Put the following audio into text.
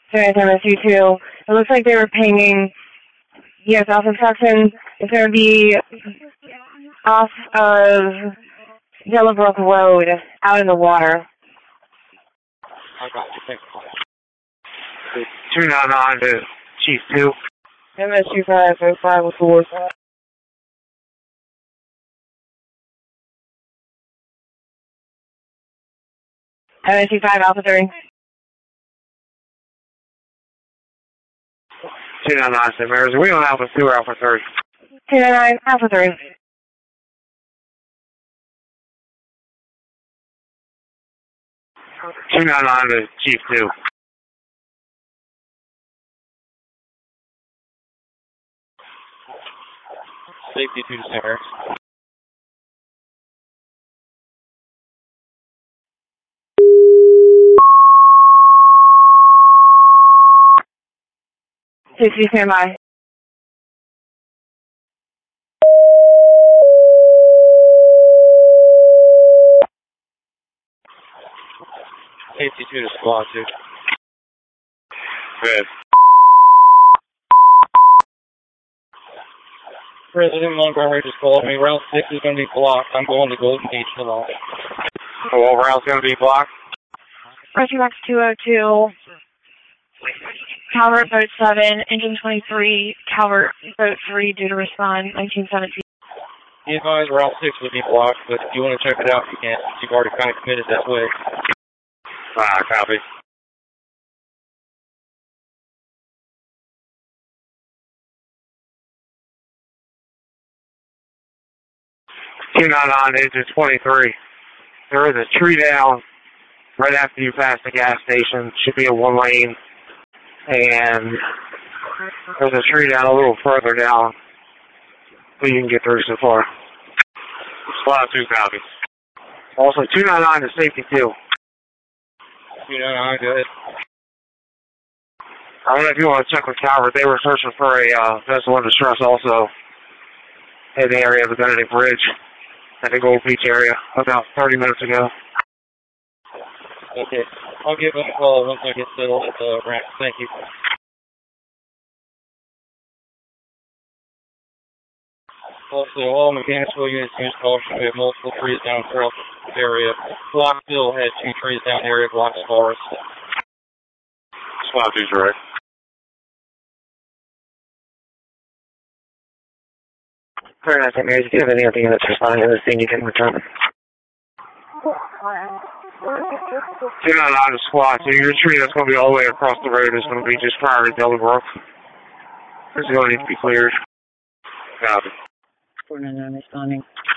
MSU2. It looks like they were pinging. Yes, Alpha Saxon is going to be off of Yellowbrook Road, out in the water. I got you. Thanks. 299 to Chief 2. MSU5, 0504. MSU5, Alpha 3. 299, St. Mary's. We on Alpha 2 or Alpha 3? 299, Alpha 3. $299 to Chief 2. Safety 2 to St. Mary's. Safety standby. Safety 2 to Squad 2. Good. President Montgomery just called me. Route 6 is going to be blocked. I'm going to Golden Beach tonight. So what route's going to be blocked? Rescue Box 202. Calvert Boat 7, Engine 23, Calvert Boat 3 due to respond 1917. He advised Route 6 would be blocked, but if you want to check it out, you can. You've already kind of committed that way. Copy. $299 Engine 23. There is a tree down right after you pass the gas station. Should be a 1 lane. And there's a tree down a little further down so you can get through so far. Squad 2 copy. Also 299 to Safety 2. 299, go ahead. I don't know if you want to check with Calvert. They were searching for a vessel in distress also in the area of the Benedict Bridge at the Gold Beach area about 30 minutes ago. Okay. I'll give them a call once I get settled at the ramp. Thank you. Also, all mechanical units use caution. We have multiple trees down throughout the area. Blockville had 2 trees down the area, blocks forest. Squad 2's right. Very nice, St. Mary's. If you have any other units responding to this thing, you can return them. 299 to Squad 2. Your tree that's going to be all the way across the road is going to be just prior to Delaware. This is going to need to be cleared. Copy. 499 responding.